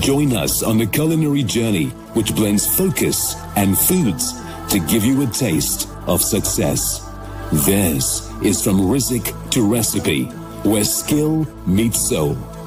Join us on the culinary journey which blends focus and foods to give you a taste of success. This is From Recipe to Recipe, where skill meets soul.